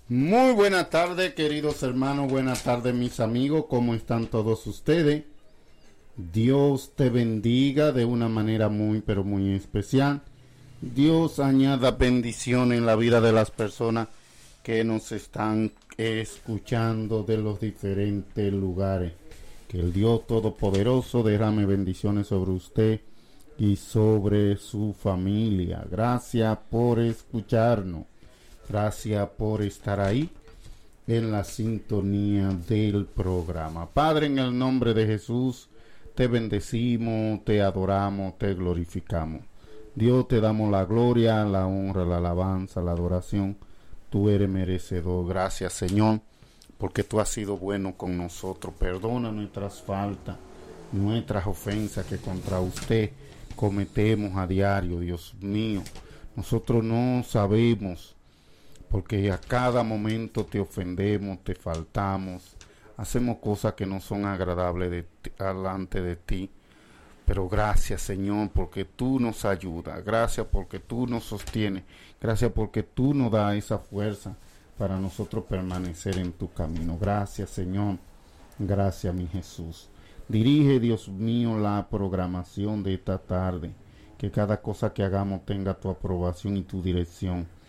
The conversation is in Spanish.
Muy buena tarde, queridos hermanos, buenas tardes, mis amigos, ¿cómo están todos ustedes? Dios te bendiga de una manera muy, pero muy especial. Dios añada bendición en la vida de las personas que nos están escuchando de los diferentes lugares. Que el Dios Todopoderoso derrame bendiciones sobre usted y sobre su familia. Gracias por escucharnos. Gracias por estar ahí en la sintonía del programa. Padre, en el nombre de Jesús, te bendecimos, te adoramos, te glorificamos. Dios, te damos la gloria, la honra, la alabanza, la adoración. Tú eres merecedor. Gracias, Señor, porque tú has sido bueno con nosotros. Perdona nuestras faltas, nuestras ofensas que contra usted cometemos a diario, Dios mío. Nosotros no sabemos, porque a cada momento te ofendemos, te faltamos, hacemos cosas que no son agradables delante de ti. Pero gracias, Señor, porque tú nos ayudas, gracias porque tú nos sostienes, gracias porque tú nos das esa fuerza para nosotros permanecer en tu camino. Gracias, Señor, gracias, mi Jesús. Dirige, Dios mío, la programación de esta tarde, que cada cosa que hagamos tenga tu aprobación y tu dirección.